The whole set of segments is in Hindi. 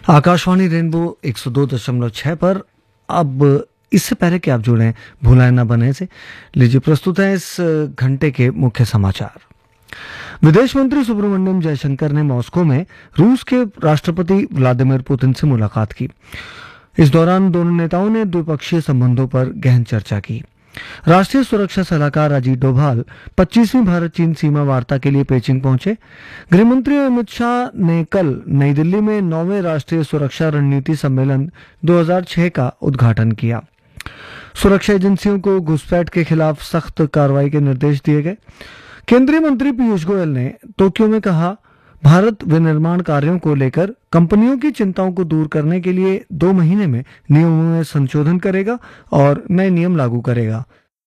आकाशवाणी रेनबो 102.6 पर। अब इससे पहले कि आप जुड़ें भुलाए ना बने से, लीजिए प्रस्तुत है इस घंटे के मुख्य समाचार। विदेश मंत्री सुब्रमण्यम जयशंकर ने मॉस्को में रूस के राष्ट्रपति व्लादिमीर पुतिन से मुलाकात की। इस दौरान दोनों नेताओं ने द्विपक्षीय संबंधों पर गहन चर्चा की। राष्ट्रीय सुरक्षा सलाहकार अजीत डोभाल 25वीं भारत चीन सीमा वार्ता के लिए पेचिंग पहुंचे। गृहमंत्री अमित शाह ने कल नई दिल्ली में 9वें राष्ट्रीय सुरक्षा रणनीति सम्मेलन 2006 का उद्घाटन किया। सुरक्षा एजेंसियों को घुसपैठ के खिलाफ सख्त कार्रवाई के निर्देश दिए गए। केंद्रीय मंत्री पीयूष गोयल ने टोक्यो में कहा, भारत विनिर्माण कार्यों को लेकर कंपनियों की चिंताओं को दूर करने के लिए 2 महीने में नियमों में संशोधन करेगा और नए नियम लागू करेगा।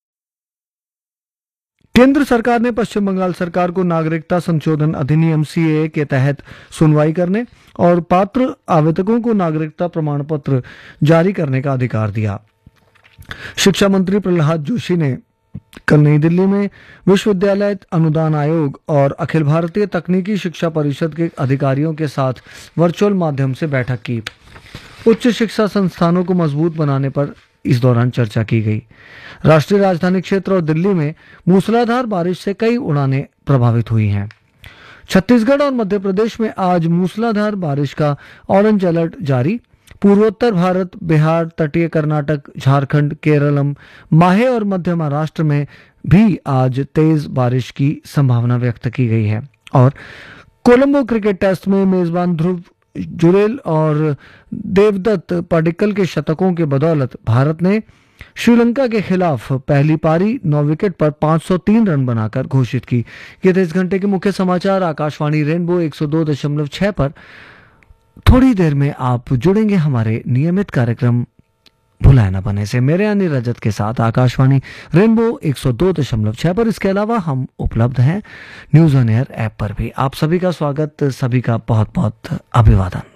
केंद्र सरकार ने पश्चिम बंगाल सरकार को नागरिकता संशोधन अधिनियम सीएए के तहत सुनवाई करने और पात्र आवेदकों को नागरिकता प्रमाण पत्र जारी करने का अधिकार दिया। शिक्षा मंत्री प्रहलाद जोशी ने कल नई दिल्ली में विश्वविद्यालय अनुदान आयोग और अखिल भारतीय तकनीकी शिक्षा परिषद के अधिकारियों के साथ वर्चुअल माध्यम से बैठक की। उच्च शिक्षा संस्थानों को मजबूत बनाने पर इस दौरान चर्चा की गई। राष्ट्रीय राजधानी क्षेत्र और दिल्ली में मूसलाधार बारिश से कई उड़ानें प्रभावित हुई हैं। छत्तीसगढ़ और मध्य प्रदेश में आज मूसलाधार बारिश का ऑरेंज अलर्ट जारी। पूर्वोत्तर भारत, बिहार, तटीय कर्नाटक, झारखंड, केरलम, माहे और मध्य महाराष्ट्र में भी आज तेज बारिश की संभावना व्यक्त की गई है। और कोलंबो क्रिकेट टेस्ट में मेजबान ध्रुव जुरेल और देवदत्त पडिक्कल के शतकों के बदौलत भारत ने श्रीलंका के खिलाफ पहली पारी 9 विकेट पर 503 रन बनाकर घोषित की। ये थे इस घंटे के मुख्य समाचार आकाशवाणी रेनबो 102.6 पर। थोड़ी देर में आप जुड़ेंगे हमारे नियमित कार्यक्रम भुलाए ना बने से मेरे यानी रजत के साथ आकाशवाणी रेनबो 102.6 पर। इसके अलावा हम उपलब्ध हैं न्यूज़ ऑन एयर ऐप पर भी। आप सभी का स्वागत, सभी का बहुत बहुत अभिवादन।